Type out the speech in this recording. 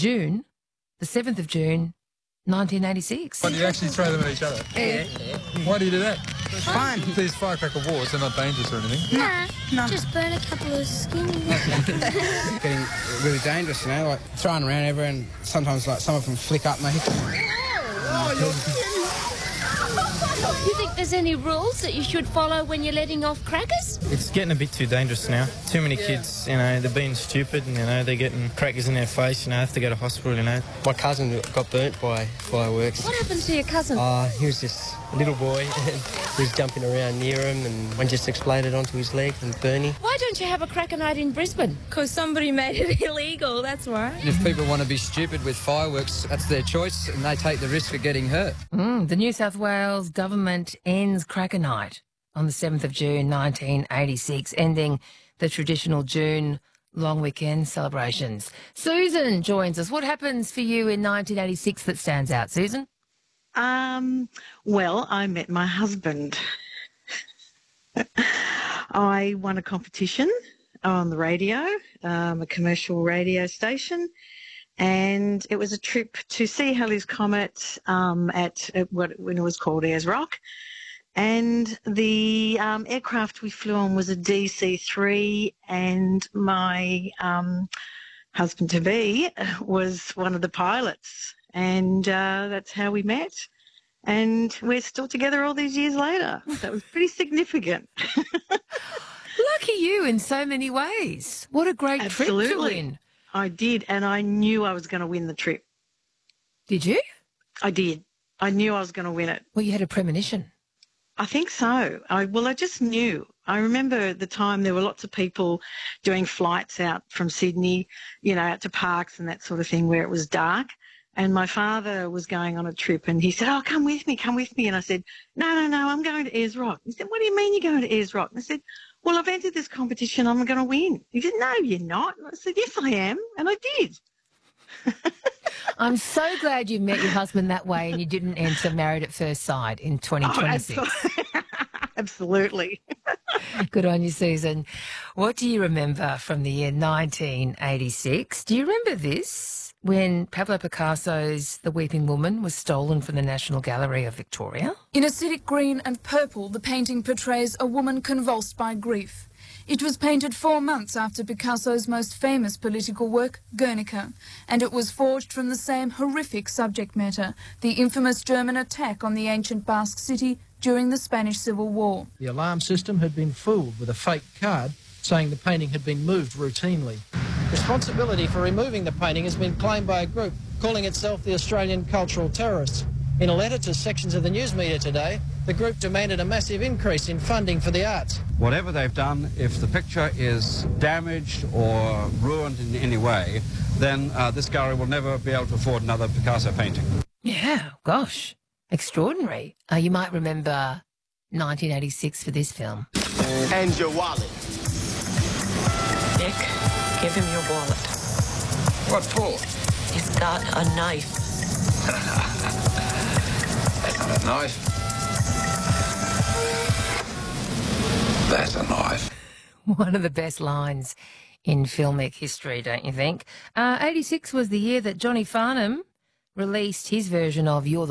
June, the 7th of June, 1986. Why do you actually throw them at each other? Yeah. Why do you do that? It's fun. These firecracker wars, they're not dangerous or anything. No. Just burn a couple of skins. Getting really dangerous, you know, like throwing around everywhere, and sometimes like some of them flick up, mate. You think there's any rules that you should follow when you're letting off crackers? It's getting a bit too dangerous now. Too many kids, you know, they're being stupid and, you know, they're getting crackers in their face, you know, have to go to hospital, you know. My cousin got burnt by fireworks. What happened to your cousin? He was just a little boy and he was jumping around near him and one just exploded onto his leg and burned him. Why don't you have a cracker night in Brisbane? Because somebody made it illegal, that's why. If people want to be stupid with fireworks, that's their choice and they take the risk of getting hurt. The New South Wales government ends Cracker Night on the 7th of June 1986, ending the traditional June long weekend celebrations. Susan joins us. What happens for you in 1986 that stands out, Susan? Well, I met my husband. I won a competition on the radio, a commercial radio station, and it was a trip to see Halley's Comet when it was called Ayers Rock. And the aircraft we flew on was a DC-3, and my husband-to-be was one of the pilots. And that's how we met. And we're still together all these years later. That was pretty significant. Lucky you in so many ways. What a great trip to win. I did, and I knew I was going to win the trip. Did you? I did. I knew I was going to win it. Well, you had a premonition. I think so. I just knew. I remember at the time there were lots of people doing flights out from Sydney, you know, out to parks and that sort of thing where it was dark. And my father was going on a trip and he said, "Oh, come with me. And I said, no, I'm going to Ayers Rock. He said, "What do you mean you're going to Ayers Rock?" And I said, "Well, I've entered this competition. I'm going to win." He said, "No, you're not." And I said, "Yes, I am." And I did. I'm so glad you met your husband that way and you didn't enter Married at First Sight in 2026. Oh, absolutely. Good on you, Susan. What do you remember from the year 1986? Do you remember this? When Pablo Picasso's The Weeping Woman was stolen from the National Gallery of Victoria? In acidic green and purple, the painting portrays a woman convulsed by grief. It was painted 4 months after Picasso's most famous political work, Guernica, and it was forged from the same horrific subject matter, the infamous German attack on the ancient Basque city during the Spanish Civil War. The alarm system had been fooled with a fake card saying the painting had been moved routinely. Responsibility for removing the painting has been claimed by a group calling itself the Australian Cultural Terrorists. In a letter to sections of the news media today, the group demanded a massive increase in funding for the arts. Whatever they've done, if the picture is damaged or ruined in any way, then this gallery will never be able to afford another Picasso painting. Yeah, gosh, extraordinary. You might remember 1986 for this film. And your wallet. Nick, give him your wallet. What for? He's got a knife. That's not a knife. That's a knife. One of the best lines in filmic history, don't you think? 86 was the year that Johnny Farnham released his version of You're the